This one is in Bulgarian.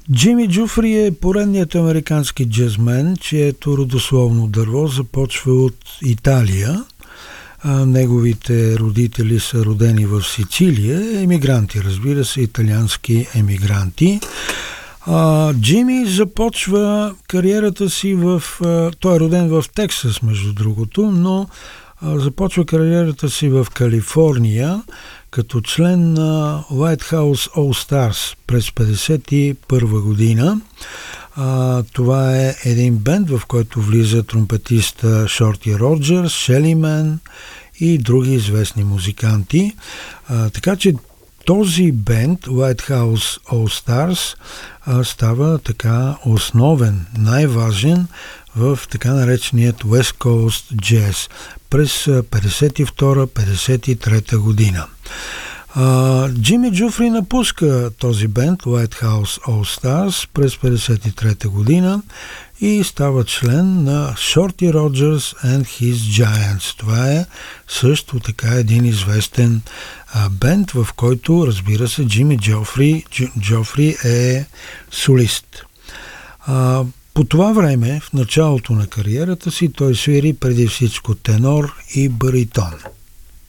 Джими Джуфри е поредният американски джазмен, чието родословно дърво започва от Италия. Неговите родители са родени в Сицилия, емигранти, разбира се, италиански емигранти. Джими започва кариерата си той е роден в Тексас, между другото, но започва кариерата си в Калифорния като член на White House All Stars през 1951 година. Това е един бенд, в който влиза тромпетиста Шорти Роджерс, Шели Мен и други известни музиканти. Така че този бенд, White House All Stars, става така основен, най-важен в така нареченият West Coast Jazz през 1952-1953 година. Джими Джуфри напуска този бенд White House All Stars през 1953 година и става член на Shorty Rogers and His Giants. Това е също така един известен бенд, в който, разбира се, Джими Джофри е солист. По това време, в началото на кариерата си, той свири преди всичко тенор и баритон.